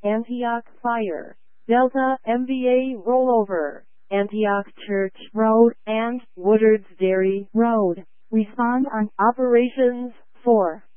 Antioch Fire, Delta MVA Rollover, Antioch Church Road, and Woodard's Dairy Road. Respond on Operations 4.